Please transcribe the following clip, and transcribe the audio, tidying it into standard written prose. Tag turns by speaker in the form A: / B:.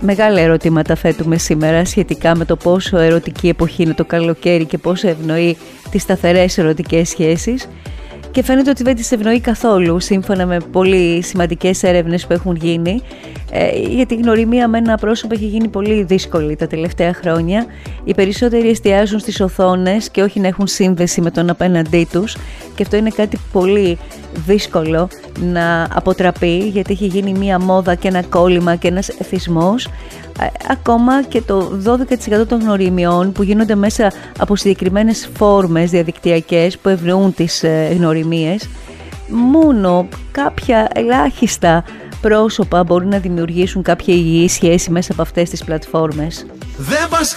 A: Μεγάλα ερωτήματα θέτουμε σήμερα σχετικά με το πόσο ερωτική εποχή είναι το καλοκαίρι και πόσο ευνοεί τις σταθερές ερωτικές σχέσεις. Και φαίνεται ότι δεν τις ευνοεί καθόλου, σύμφωνα με πολύ σημαντικές έρευνες που έχουν γίνει, γιατί η γνωριμία με ένα πρόσωπο έχει γίνει πολύ δύσκολη τα τελευταία χρόνια. Οι περισσότεροι εστιάζουν στις οθόνες και όχι να έχουν σύνδεση με τον απέναντί τους, και αυτό είναι κάτι πολύ δύσκολο να αποτραπεί, γιατί έχει γίνει μία μόδα και ένα κόλλημα και ένας εθισμός. Ακόμα και το 12% των γνωριμιών που γίνονται μέσα από συγκεκριμένες φόρμες διαδικτυακές που ευνοούν τις γνωριμίες, μόνο κάποια ελάχιστα πρόσωπα μπορούν να δημιουργήσουν κάποια υγιή σχέση μέσα από αυτές τις πλατφόρμες.